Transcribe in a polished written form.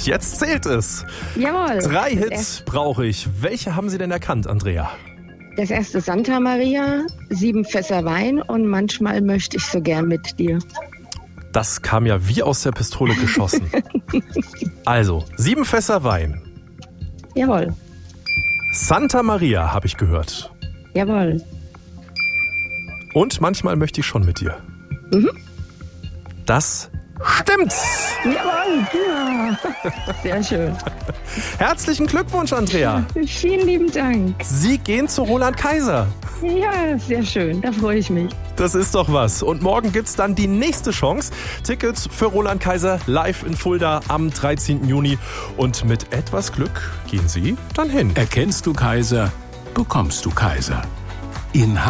Jetzt zählt es. Jawohl. 3 Hits brauche ich. Welche haben Sie denn erkannt, Andrea? Das erste Santa Maria, 7 Fässer Wein und manchmal möchte ich so gern mit dir. Das kam ja wie aus der Pistole geschossen. Also, 7 Fässer Wein. Jawohl. Santa Maria habe ich gehört. Jawohl. Und manchmal möchte ich schon mit dir. Das stimmt. Jawohl, ja. Sehr schön. Herzlichen Glückwunsch, Andrea. Vielen lieben Dank. Sie gehen zu Roland Kaiser. Ja, sehr schön. Da freue ich mich. Das ist doch was. Und morgen gibt's dann die nächste Chance. Tickets für Roland Kaiser live in Fulda am 13. Juni. Und mit etwas Glück gehen Sie dann hin. Erkennst du Kaiser, bekommst du Kaiser. In